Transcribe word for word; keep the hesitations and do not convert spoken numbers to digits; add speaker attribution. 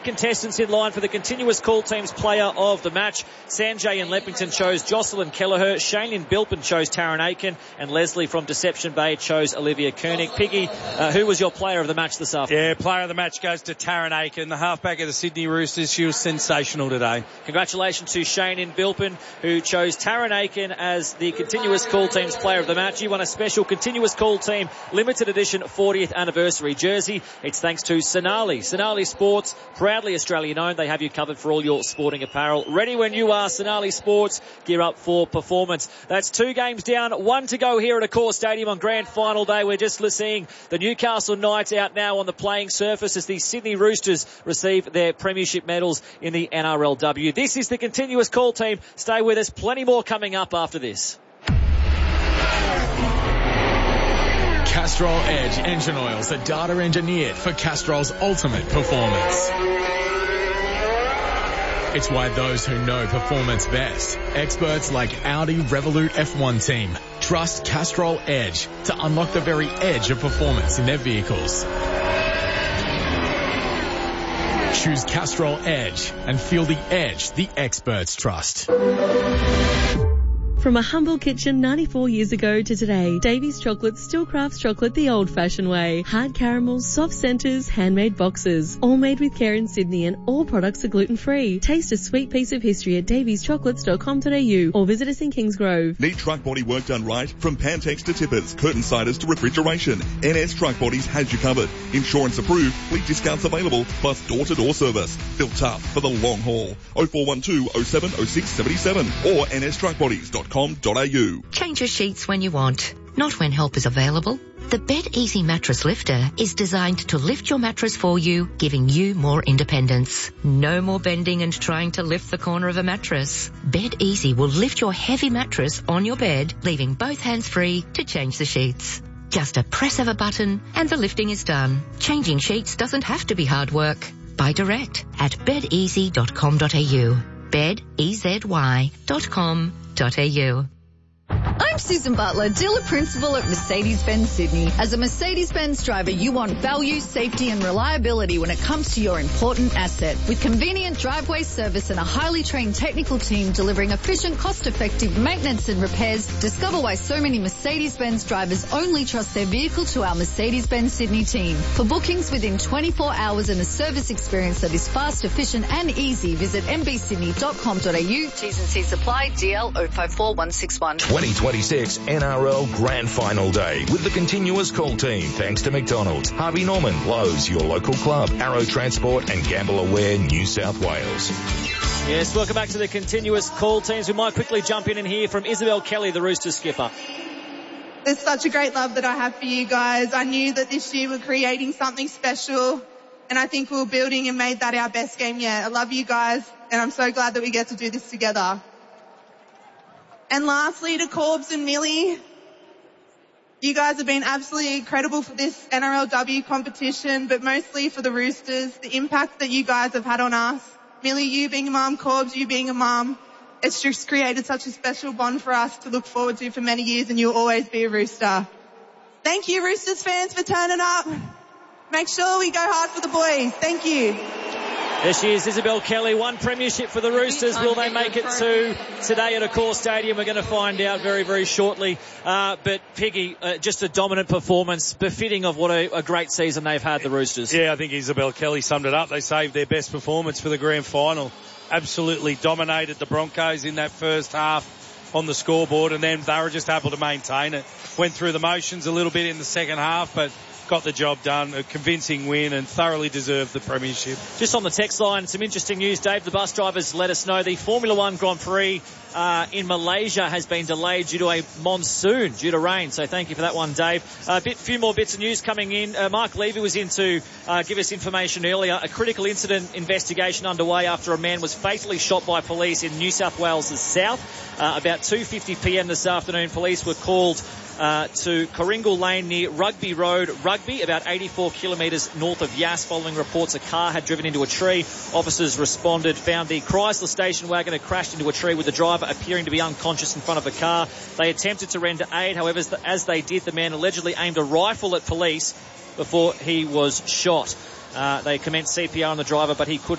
Speaker 1: Contestants in line for the continuous call team's player of the match. Sanjay in Leppington chose Jocelyn Kelleher. Shane in Bilpin chose Taryn Aiken. And Leslie from Deception Bay chose Olivia Koenig. Piggy, uh, who was your player of the match this afternoon?
Speaker 2: Yeah, player of the match goes to Taryn Aiken, the halfback of the Sydney Roosters. She was sensational today.
Speaker 1: Congratulations to Shane in Bilpin, who chose Taryn Aiken as the continuous call team's player of the match. You won a special continuous call team limited edition fortieth anniversary jersey. It's thanks to Sonali. Sonali Sports, proudly Australian owned. They have you covered for all your sporting apparel. Ready when you are, Sonali Sports. Gear up for performance. That's two games down, one to go here at Accor Stadium on grand final day. We're just seeing the Newcastle Knights out now on the playing surface as the Sydney Roosters receive their premiership medals in the N R L W. This is the continuous call team. Stay with us. Plenty more coming up after this.
Speaker 3: Castrol Edge engine oils are data engineered for Castrol's ultimate performance. It's why those who know performance best, experts like Audi Revolut F one team, trust Castrol Edge to unlock the very edge of performance in their vehicles. Choose Castrol Edge and feel the edge the experts trust.
Speaker 4: From a humble kitchen ninety-four years ago to today, Davy's Chocolate still crafts chocolate the old-fashioned way. Hard caramels, soft centres, handmade boxes. All made with care in Sydney and all products are gluten-free. Taste a sweet piece of history at davies chocolates dot com dot a u or visit us in Kingsgrove.
Speaker 5: Need truck body work done right? From Pantex to tippers, curtain siders to refrigeration, N S Truck Bodies has you covered. Insurance approved, fleet discounts available, plus door-to-door service. Built tough for the long haul. oh four one two oh seven oh six seven seven or n s truck bodies dot com dot a u.
Speaker 6: Change your sheets when you want, not when help is available. The Bed Easy Mattress Lifter is designed to lift your mattress for you, giving you more independence. No more bending and trying to lift the corner of a mattress. Bed Easy will lift your heavy mattress on your bed, leaving both hands free to change the sheets. Just a press of a button and the lifting is done. Changing sheets doesn't have to be hard work. Buy direct at bed easy dot com dot a u. bed easy dot com dot a u.
Speaker 7: I'm Susan Butler, dealer principal at Mercedes-Benz Sydney. As a Mercedes-Benz driver, you want value, safety and reliability when it comes to your important asset. With convenient driveway service and a highly trained technical team delivering efficient, cost-effective maintenance and repairs, discover why so many Mercedes-Benz drivers only trust their vehicle to our Mercedes-Benz Sydney team. For bookings within twenty-four hours and a service experience that is fast, efficient and easy, visit m b sydney dot com dot a u. T's and C's apply. D L zero five four one six one.
Speaker 8: twenty twenty-six N R L Grand Final Day with the continuous call team. Thanks to McDonald's, Harvey Norman, Lowe's, your local club, Arrow Transport and Gamble Aware New South Wales.
Speaker 1: Yes, welcome back to the continuous call teams. We might quickly jump in and hear from Isabel Kelly, the Roosters skipper.
Speaker 9: There's such a great love that I have for you guys. I knew that this year we're creating something special, and I think we were building and made that our best game yet. I love you guys, and I'm so glad that we get to do this together. And lastly, to Corbs and Millie, you guys have been absolutely incredible for this N R L W competition, but mostly for the Roosters, the impact that you guys have had on us. Millie, you being a mum, Corbs, you being a mum, it's just created such a special bond for us to look forward to for many years, and you'll always be a Rooster. Thank you, Roosters fans, for turning up. Make sure we go hard for the boys. Thank you.
Speaker 1: There she is, Isabel Kelly. One premiership for the Roosters. Will they make it to today at Accor Stadium? We're going to find out very, very shortly. Uh, but Piggy, uh, just a dominant performance, befitting of what a, a great season they've had, the Roosters.
Speaker 2: Yeah, I think Isabel Kelly summed it up. They saved their best performance for the grand final. Absolutely dominated the Broncos in that first half on the scoreboard, and then they were just able to maintain it. Went through the motions a little bit in the second half, but got the job done, a convincing win, and thoroughly deserved the premiership.
Speaker 1: Just on the text line, some interesting news, Dave. The bus drivers let us know the Formula One Grand Prix uh, in Malaysia has been delayed due to a monsoon, due to rain. So thank you for that one, Dave. A uh, bit, few more bits of news coming in. Uh, Mark Levy was in to uh, give us information earlier. A critical incident investigation underway after a man was fatally shot by police in New South Wales' south. Uh, about two fifty p.m. this afternoon, police were called Uh, to Coringal Lane near Rugby Road, Rugby, about eighty-four kilometres north of Yass. Following reports a car had driven into a tree, officers responded, found the Chrysler station wagon had crashed into a tree with the driver appearing to be unconscious in front of the car. They attempted to render aid, however, as they did, the man allegedly aimed a rifle at police before he was shot. Uh, they commenced C P R on the driver, but he could